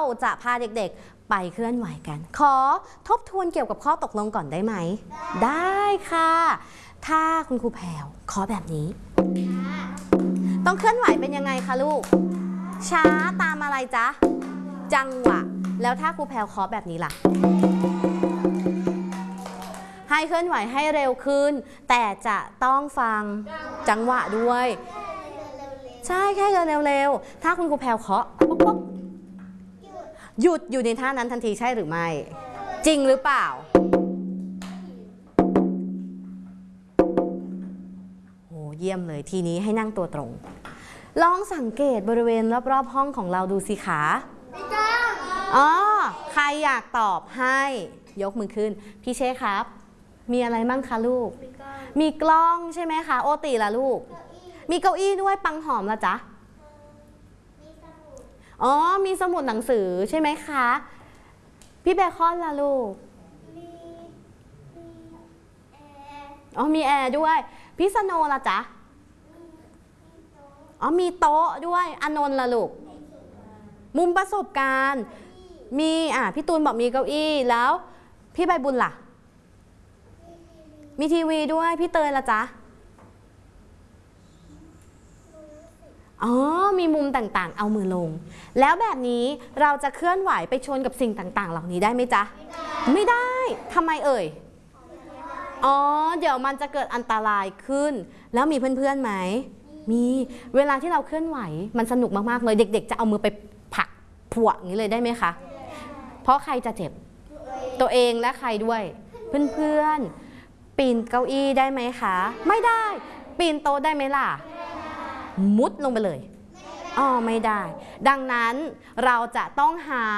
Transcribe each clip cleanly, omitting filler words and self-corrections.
จะพาเด็กๆไปเคลื่อนไหวกันขอทบทวนเกี่ยวกับข้อตกลงก่อนได้ไหมได้ค่ะถ้าคุณครูแพรวขอแบบนี้ต้องเคลื่อนไหวเป็นยังไงคะลูกช้าตามอะไรจ๊ะจังหวะแล้วถ้าครูแพรวขอแบบนี้ล่ะให้เคลื่อนไหวให้เร็วขึ้นแต่จะต้องฟังจังหวะด้วยใช่แค่เดินเร็วๆถ้าคุณครูแพรวเคาะป๊อกหยุดอยู่ในท่านั้นทันทีใช่หรือไม่จริงหรือเปล่าโอ้เยี่ยมเลยทีนี้ให้นั่งตัวตรงลองสังเกตบริเวณรอบๆห้องของเราดูสิคะอ๋อใครอยากตอบให้ยกมือขึ้นพี่เช่ครับมีอะไรมั่งคะลูกมีกล้องใช่ไหมคะโอติล่ะลูกมีเก้าอี้ด้วยปังหอมล่ะจ๊ะอ๋อมีสมุดหนังสือใช่ไหมคะพี่เบคอนล่ะลูกอ๋อมีแอร์ด้วยพี่สโนล่ะจ๊ะอ๋อมีโต๊ะด้วยอานนท์ล่ะลูกมุมประสบการณ์มีพี่ตูนบอกมีเก้าอี้แล้วพี่ใบบุญล่ะมีทีวีด้วยพี่เตยล่ะจ๊ะอ๋อมีมุมต่างๆเอามือลงแล้วแบบนี้เราจะเคลื่อนไหวไปชนกับสิ่งต่างๆเหล่านี้ได้ไหมจ๊ะไม่ได้ทำไมเอ่ยอ๋อเดี๋ยวมันจะเกิดอันตรายขึ้นแล้วมีเพื่อนๆไหมมีเวลาที่เราเคลื่อนไหวมันสนุกมากๆเลยเด็กๆจะเอามือไปผลักผัวอย่างนี้เลยได้ไหมคะเพราะใครจะเจ็บตัวเองและใครด้วยเพื่อนๆปีนเก้าอี้ได้ไหมคะไม่ได้ปีนโต๊ะได้ไหมล่ะมุดลงไปเลยอ๋อไม่ได้ดังนั้นเราจะต้องหา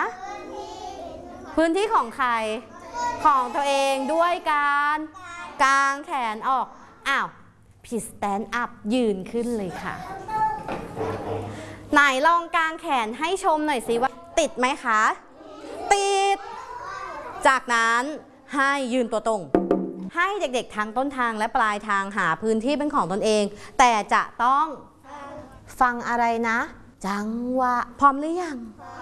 พื้นที่ของใครของตัวเองด้วยการกางแขนออกอ้าวพี่สแตนด์อัพยืนขึ้นเลยค่ะไหนลองกางแขนให้ชมหน่อยสิว่าติดไหมคะติดจากนั้นให้ยืนตัวตรงให้เด็กๆทั้งต้นทางและปลายทางหาพื้นที่เป็นของตนเองแต่จะต้องฟังอะไรนะจังหวะพร้อมหรือยัง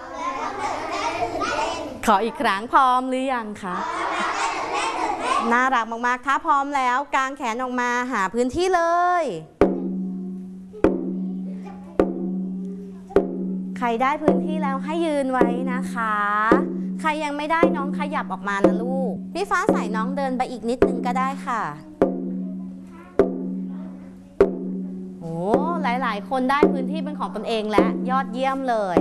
ขออีกครั้งพร้อมหรือยังคะน่ารักมากๆถ้าพร้อมแล้วกางแขนออกมาหาพื้นที่เลยใครได้พื้นที่แล้วให้ยืนไว้นะคะใครยังไม่ได้น้องขยับออกมานะลูกพี่ฟ้าใส่น้องเดินไปอีกนิดนึงก็ได้ค่ะโอ้หลายๆคนได้พื้นที่เป็นของตนเองและยอดเยี่ยมเลย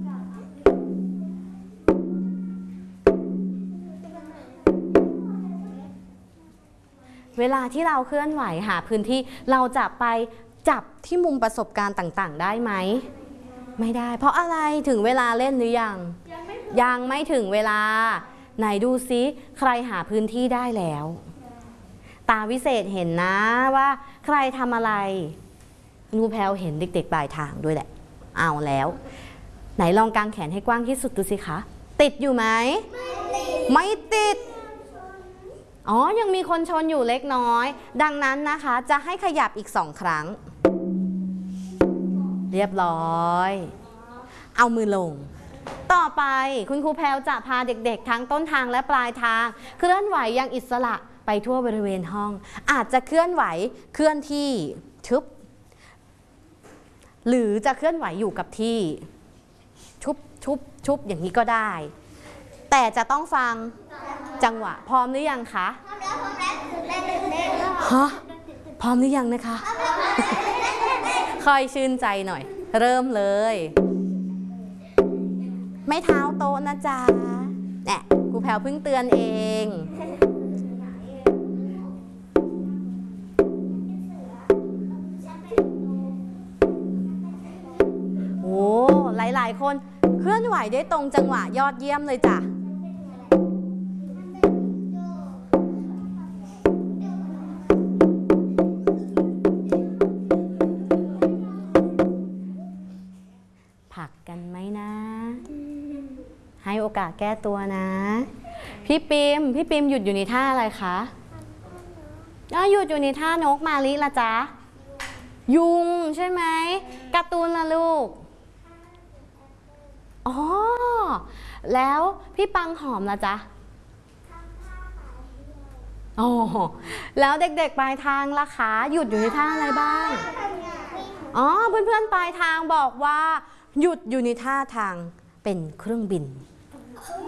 เวลาที่เราเคลื่อนไหวหาพื้นที่เราจะไปจับที่มุมประสบการณ์ต่างๆได้ไหมไม่ได้เพราะอะไรถึงเวลาเล่นหรือยังยังไม่ถึงเวลาไหนดูซิใครหาพื้นที่ได้แล้วตาวิเศษเห็นนะว่าใครทำอะไรครูแพรวเห็นเด็กๆปลายทางด้วยแหละเอาแล้วไหนลองกางแขนให้กว้างที่สุดดูสิคะติดอยู่ไหมไม่ติดอ๋อยังมีคนชนอยู่เล็กน้อยดังนั้นนะคะจะให้ขยับอีก2 ครั้งเรียบร้อยเอามือลงต่อไปคุณครูแพรวจะพาเด็กๆทั้งต้นทางและปลายทางเคลื่อนไหวอย่างอิสระไปทั่วบริเวณห้องอาจจะเคลื่อนไหวเคลื่อนที่ชุบหรือจะเคลื่อนไหวอยู่กับที่ชุบอย่างนี้ก็ได้แต่จะต้องฟังจังหวะพร้อมหรือยังคะฮะพร้อมหรือยังนะคะค่อยชื่นใจหน่อยเริ่มเลยไม่เท้าโต๊ะนะจ๊ะเนี่ยครูแพรวเพิ่งเตือนเองโอ้หลายๆคนเคลื่อนไหวได้ตรงจังหวะยอดเยี่ยมเลยจ้ะผักกันไหมนะให้โอกาสแก้ตัวนะพี่ปิมหยุดอยู่ในท่าอะไรคะหยุดอยู่ในท่านกมาลิละจ๊ะยุงใช่ไหมการ์ตูนละลูกอ๋อแล้วพี่ปังหอมล่ะจ๊ะอ๋อแล้วเด็กๆปลายทางล่ะคะหยุดอยู่ในท่าอะไรบ้างอ๋อเพื่อนๆปลายทางบอกว่าหยุดอยู่ในท่าทางเป็นเครื่องบิน